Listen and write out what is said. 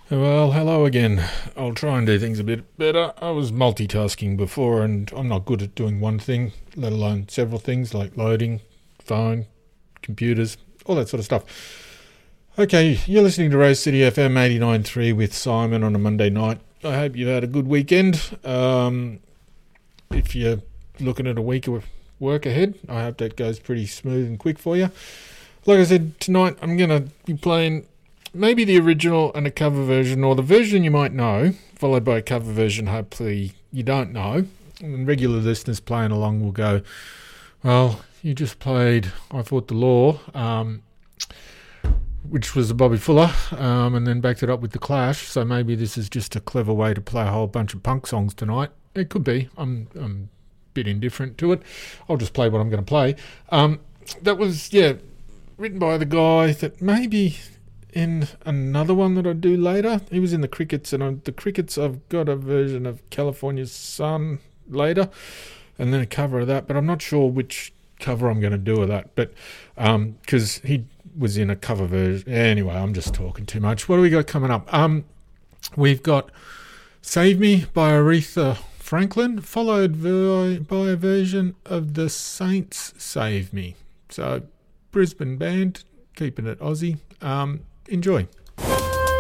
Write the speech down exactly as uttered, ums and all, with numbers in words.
Well, hello again. I'll try and do things a bit better. I was multitasking before and I'm not good at doing one thing, let alone several things like loading, phone, computers, all that sort of stuff. Okay, you're listening to Rose City F M eighty-nine point three with Simon on a Monday night. I hope you've had a good weekend. Um, if you're looking at a week of work ahead, I hope that goes pretty smooth and quick for you. Like I said, tonight I'm going to be playing maybe the original and a cover version, or the version you might know, followed by a cover version hopefully you don't know. And regular listeners playing along will go, well, you just played I Fought the Law, um, which was a Bobby Fuller, um, and then backed it up with The Clash, so maybe this is just a clever way to play a whole bunch of punk songs tonight. It could be. I'm, I'm a bit indifferent to it. I'll just play what I'm going to play. Um, that was, yeah, written by the guy that maybe in another one that I do later. He was in the Crickets, and I'm, the Crickets, I've got a version of California's Sun later, and then a cover of that, but I'm not sure which cover I'm going to do of that, but because um, he was in a cover version. Anyway, I'm just talking too much. What do we got coming up? Um, we've got Save Me by Aretha Franklin, followed by, by a version of the Saints' Save Me. So, Brisbane band, keeping it Aussie. Um, enjoy.